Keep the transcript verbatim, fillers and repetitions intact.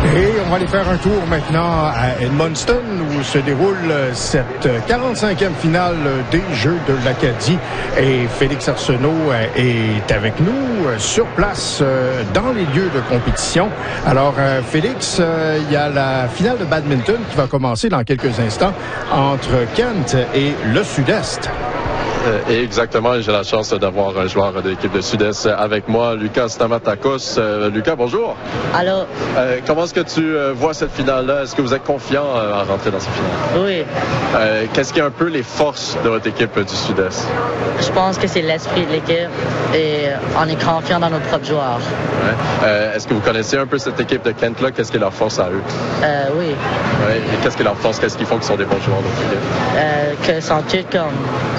Et on va aller faire un tour maintenant à Edmundston où se déroule cette quarante-cinquième finale des Jeux de l'Acadie. Et Félix Arsenault est avec nous sur place dans les lieux de compétition. Alors, Félix, il y a la finale de badminton qui va commencer dans quelques instants entre Kent et le Sud-Est. Et exactement, j'ai la chance d'avoir un joueur de l'équipe de Sud-Est avec moi, Lucas Stamatakos. Euh, Lucas, bonjour. Allô. Euh, comment est-ce que tu euh, vois cette finale-là? Est-ce que vous êtes confiant euh, à rentrer dans cette finale? Oui. Euh, qu'est-ce qui est un peu les forces de votre équipe du Sud-Est? Je pense que c'est l'esprit de l'équipe et on est confiant dans nos propres joueurs. Ouais. Euh, est-ce que vous connaissez un peu cette équipe de Kent-là? Qu'est-ce qui est leur force à eux? Euh, oui. Ouais. Et qu'est-ce qui est leur force? Qu'est-ce qu'ils font qu'ils sont des bons joueurs de votre équipe? Euh, que sont tous comme